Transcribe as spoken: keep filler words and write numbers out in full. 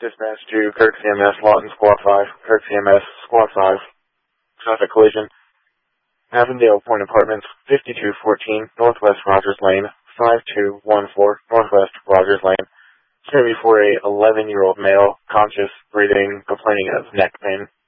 Dispatch to Kirk C M S, Lawton Squad five, Kirk C M S, Squad five. Traffic collision. Avondale Point Apartments, fifty-two fourteen, Northwest Rogers Lane, five two one four, Northwest Rogers Lane. It's going to be for a eleven-year-old male, conscious, breathing, complaining of neck pain.